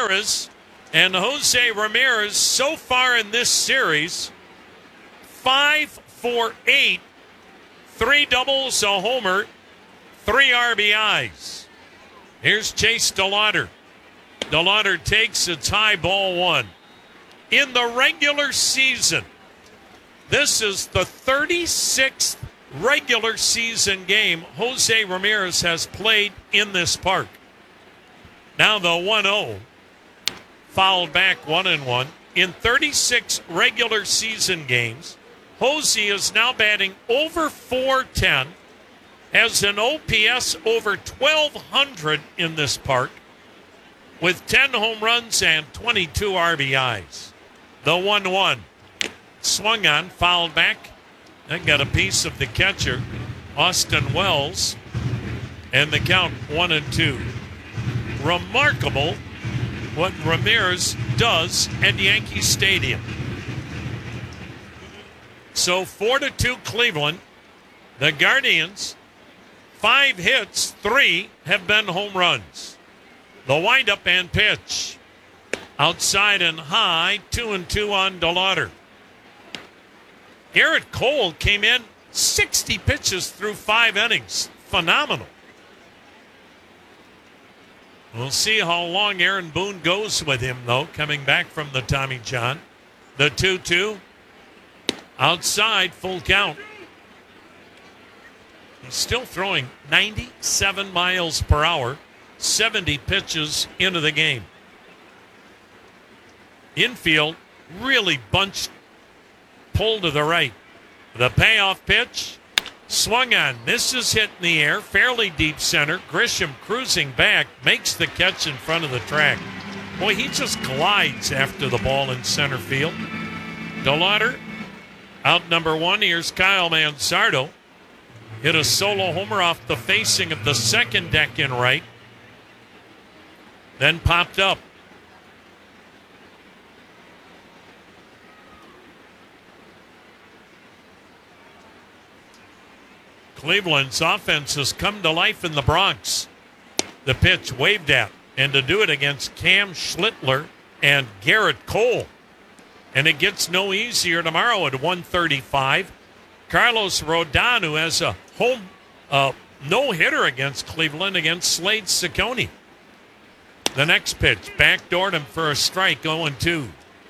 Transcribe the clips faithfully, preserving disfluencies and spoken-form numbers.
Ramirez. And Jose Ramirez, so far in this series, five for eight, three doubles, a homer, three R B Is. Here's Chase DeLauder. DeLauder takes its high ball one. In the regular season, this is the thirty-sixth regular season game Jose Ramirez has played in this park. Now the one oh. Fouled back one and one. In thirty-six regular season games, Jose is now batting over four ten, has an O P S over twelve hundred in this park, with ten home runs and twenty-two R B Is. The one one. Swung on, fouled back. That got a piece of the catcher, Austin Wells, and the count one and two. Remarkable what Ramirez does at Yankee Stadium. So four to two Cleveland. The Guardians, five hits, three have been home runs. The windup and pitch. Outside and high, two and two on DeLauder. Garrett Cole came in sixty pitches through five innings. Phenomenal. We'll see how long Aaron Boone goes with him, though, coming back from the Tommy John. The two two. Outside, full count. He's still throwing ninety-seven miles per hour, seventy pitches into the game. Infield really bunched, pulled to the right. The payoff pitch. Swung on, misses, hit in the air, fairly deep center. Grisham cruising back, makes the catch in front of the track. Boy, he just glides after the ball in center field. DeLauder, out number one. Here's Kyle Manzardo. Hit a solo homer off the facing of the second deck in right. Then popped up. Cleveland's offense has come to life in the Bronx. The pitch waved at, and to do it against Cam Schlittler and Garrett Cole. And it gets no easier tomorrow at one thirty-five. Carlos Rodon, who has a home uh, no-hitter against Cleveland against Slade Ciccone. The next pitch, backdoored him for a strike, oh and two.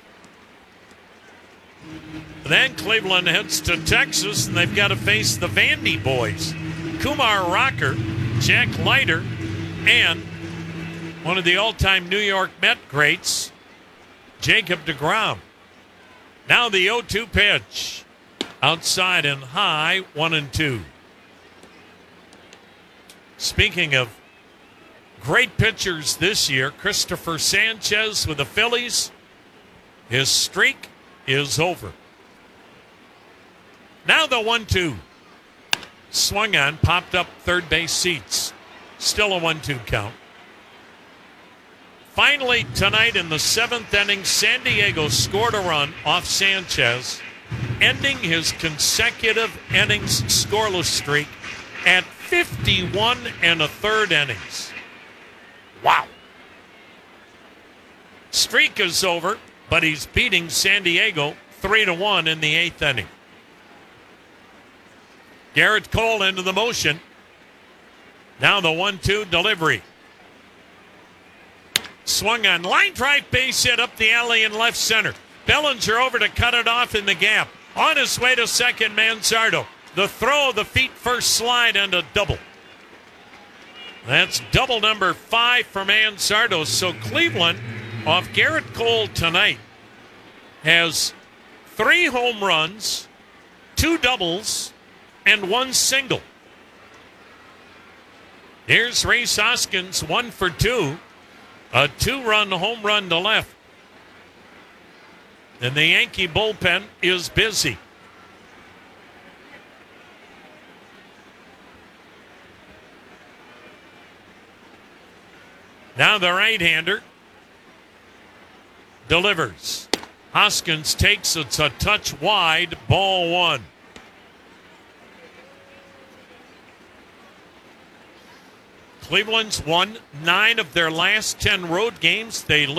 Then Cleveland heads to Texas, and they've got to face the Vandy boys. Kumar Rocker, Jack Leiter, and one of the all-time New York Met greats, Jacob deGrom. Now the oh two pitch. Outside and high, one and two. Speaking of great pitchers this year, Christopher Sanchez with the Phillies. His streak is over. Now the one two. Swung on, popped up third base seats. Still a one two count. Finally, tonight in the seventh inning, San Diego scored a run off Sanchez, ending his consecutive innings scoreless streak at fifty-one and a third innings. Wow. Streak is over, but he's beating San Diego three to one in the eighth inning. Garrett Cole into the motion. Now the one two delivery. Swung on, line drive, base hit up the alley in left center. Bellinger over to cut it off in the gap. On his way to second, Manzardo. The throw, the feet first slide, and a double. That's double number five for Manzardo. So Cleveland, off Garrett Cole tonight, has three home runs, two doubles, and one single. Here's Rhys Hoskins, one for two. A two-run home run to left. And the Yankee bullpen is busy. Now the right-hander delivers. Hoskins takes it's a touch wide, ball one. Cleveland's won nine of their last ten road games. They